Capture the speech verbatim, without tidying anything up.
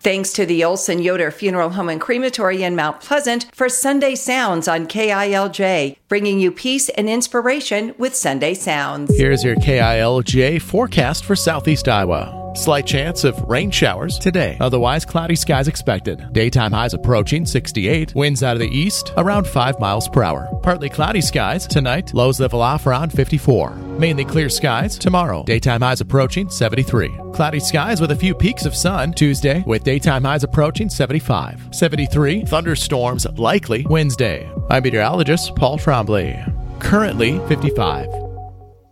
Thanks to the Olson Yoder Funeral Home and Crematory in Mount Pleasant for Sunday Sounds on K I L J, bringing you peace and inspiration with Sunday Sounds. Here's your K I L J forecast for southeast Iowa. Slight chance of rain showers today. Otherwise, cloudy skies expected. Daytime highs approaching sixty-eight. Winds out of the east around five miles per hour. Partly cloudy skies tonight. Lows level off around fifty-four. Mainly clear skies tomorrow. Daytime highs approaching seventy-three. Cloudy skies with a few peaks of sun Tuesday with daytime highs approaching seventy-five. seventy-three. Thunderstorms likely Wednesday. I'm meteorologist Paul Trombley. Currently fifty-five.